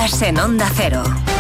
Noticias en Onda Cero.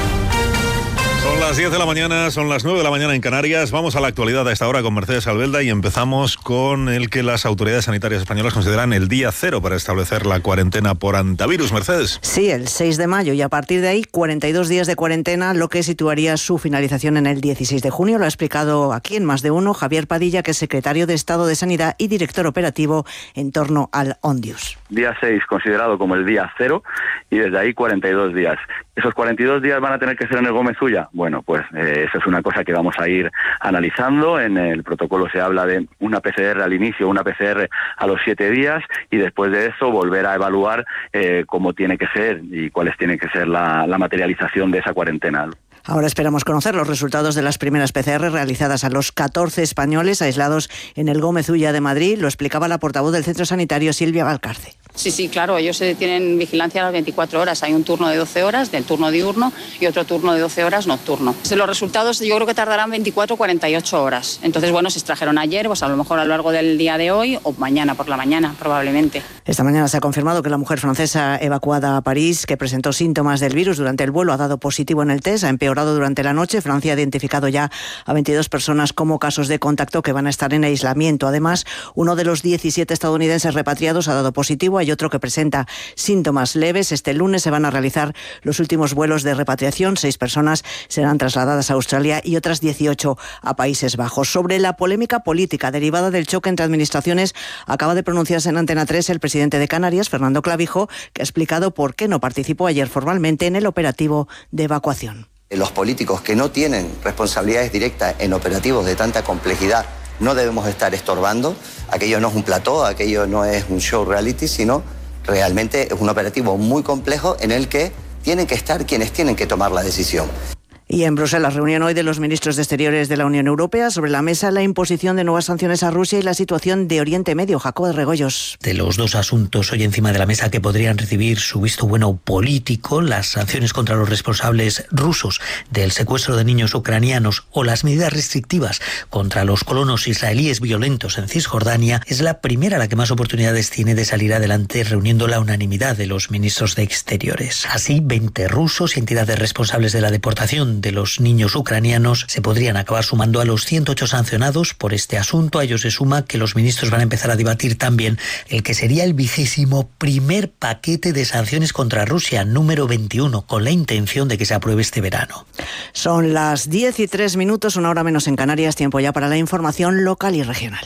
Son las 10 de la mañana, son las 9 de la mañana en Canarias. Vamos a la actualidad a esta hora con Mercedes Albelda y empezamos con el que las autoridades sanitarias españolas consideran el día cero para establecer la cuarentena por hantavirus. Mercedes. Sí, el 6 de mayo y a partir de ahí 42 días de cuarentena, lo que situaría su finalización en el 16 de junio. Lo ha explicado aquí en Más de Uno Javier Padilla, que es secretario de Estado de Sanidad y director operativo en torno al Ondius. Día 6 considerado como el día cero y desde ahí 42 días. ¿Esos 42 días van a tener que ser en el Gómez Ulla? Bueno, pues eso es una cosa que vamos a ir analizando. En el protocolo se habla de una PCR al inicio, una PCR a los 7 días y después de eso volver a evaluar cómo tiene que ser y cuáles tiene que ser la materialización de esa cuarentena. Ahora esperamos conocer los resultados de las primeras PCR realizadas a los 14 españoles aislados en el Gómez Ulla de Madrid. Lo explicaba la portavoz del centro sanitario, Silvia Valcarce. Sí, claro, ellos tienen vigilancia a las 24 horas. Hay un turno de 12 horas del turno diurno y otro turno de 12 horas nocturno. Los resultados yo creo que tardarán 24 o 48 horas. Entonces, bueno, se extrajeron ayer, pues a lo mejor a lo largo del día de hoy o mañana por la mañana, probablemente. Esta mañana se ha confirmado que la mujer francesa evacuada a París, que presentó síntomas del virus durante el vuelo, ha dado positivo en el test, ha empeorado durante la noche. Francia ha identificado ya a 22 personas como casos de contacto que van a estar en aislamiento. Además, uno de los 17 estadounidenses repatriados ha dado positivo. Hay otro que presenta síntomas leves. Este lunes se van a realizar los últimos vuelos de repatriación. 6 personas serán trasladadas a Australia y otras 18 a Países Bajos. Sobre la polémica política derivada del choque entre administraciones, acaba de pronunciarse en Antena 3 el presidente de Canarias, Fernando Clavijo, que ha explicado por qué no participó ayer formalmente en el operativo de evacuación. Los políticos que no tienen responsabilidades directas en operativos de tanta complejidad no debemos estar estorbando. Aquello no es un plató, aquello no es un show reality, sino realmente es un operativo muy complejo en el que tienen que estar quienes tienen que tomar la decisión. Y en Bruselas, reunión hoy de los ministros de Exteriores de la Unión Europea. Sobre la mesa, la imposición de nuevas sanciones a Rusia y la situación de Oriente Medio. Jacobo de Regoyos. De los dos asuntos hoy encima de la mesa que podrían recibir su visto bueno político, las sanciones contra los responsables rusos del secuestro de niños ucranianos o las medidas restrictivas contra los colonos israelíes violentos en Cisjordania, es la primera la que más oportunidades tiene de salir adelante reuniendo la unanimidad de los ministros de Exteriores. Así, 20 rusos y entidades responsables de la deportación de los niños ucranianos se podrían acabar sumando a los 108 sancionados por este asunto. A ello se suma que los ministros van a empezar a debatir también el que sería el 21º paquete de sanciones contra Rusia, número 21, con la intención de que se apruebe este verano. Son las 10:03, 1 hora menos en Canarias, tiempo ya para la información local y regional.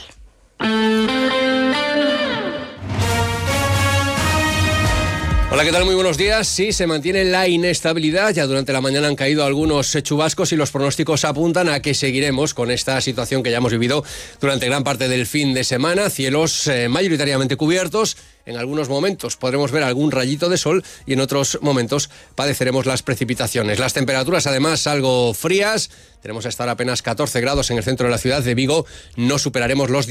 Hola, ¿qué tal? Muy buenos días. Sí, se mantiene la inestabilidad. Ya durante la mañana han caído algunos chubascos y los pronósticos apuntan a que seguiremos con esta situación que ya hemos vivido durante gran parte del fin de semana. Cielos mayoritariamente cubiertos. En algunos momentos podremos ver algún rayito de sol y en otros momentos padeceremos las precipitaciones. Las temperaturas además algo frías. Tenemos hasta ahora apenas 14 grados en el centro de la ciudad de Vigo. No superaremos los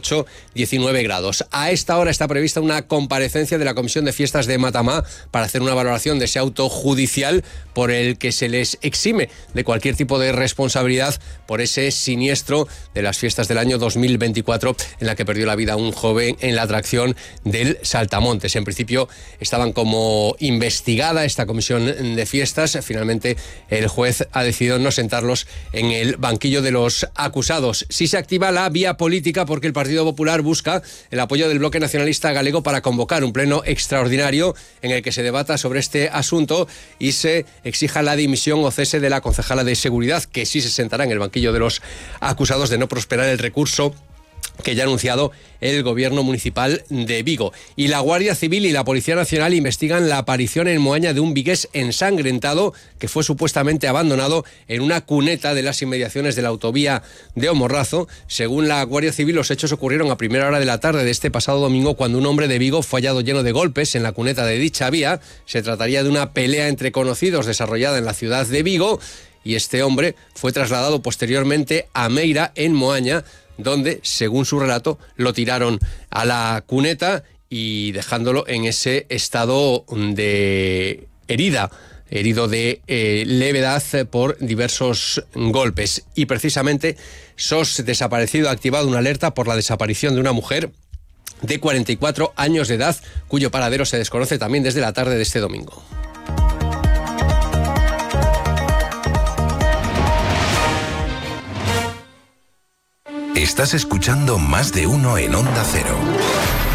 18-19 grados. A esta hora está prevista una comparecencia de la Comisión de Fiestas de Matamá para hacer una valoración de ese auto judicial por el que se les exime de cualquier tipo de responsabilidad por ese siniestro de las fiestas del año 2024 en la que perdió la vida un joven en la atracción del Saltamontes. En principio estaban como investigada esta comisión de fiestas. Finalmente el juez ha decidido no sentarlos en el banquillo de los acusados. Sí se activa la vía política porque el Partido Popular busca el apoyo del Bloque Nacionalista Galego para convocar un pleno extraordinario en el que se debata sobre este asunto y se exija la dimisión o cese de la concejala de Seguridad, que sí se sentará en el banquillo de los acusados de no prosperar el recurso que ya ha anunciado el gobierno municipal de Vigo. Y la Guardia Civil y la Policía Nacional investigan la aparición en Moaña de un vigués ensangrentado que fue supuestamente abandonado en una cuneta de las inmediaciones de la autovía de Omorrazo. Según la Guardia Civil, los hechos ocurrieron a primera hora de la tarde de este pasado domingo cuando un hombre de Vigo fue hallado lleno de golpes en la cuneta de dicha vía. Se trataría de una pelea entre conocidos desarrollada en la ciudad de Vigo y este hombre fue trasladado posteriormente a Meira, en Moaña, donde, según su relato, lo tiraron a la cuneta y dejándolo en ese estado de herido de levedad por diversos golpes. Y precisamente SOS Desaparecido ha activado una alerta por la desaparición de una mujer de 44 años de edad, cuyo paradero se desconoce también desde la tarde de este domingo. Estás escuchando Más de Uno en Onda Cero.